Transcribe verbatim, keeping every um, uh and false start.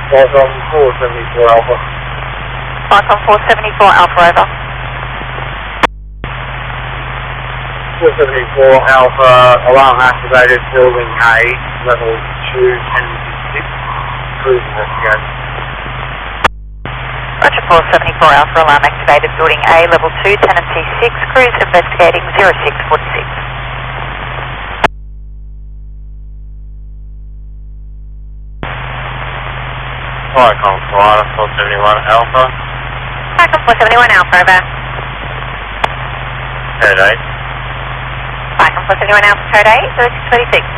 Qualcomm four seventy-four Alpha. Qualcomm four seventy-four Alpha, over. four seventy-four Alpha, alarm activated, building A, level two, tenancy six, cruise investigation. Roger, four seventy-four Alpha, alarm activated, building A, level two, tenancy six, cruise investigating zero six forty-six. Qualcomm Florida four seventy-one Alpha. Qualcomm four seventy-one Alpha, over. Code eight. Qualcomm four seventy-one Alpha, code eight, zero six forty-six.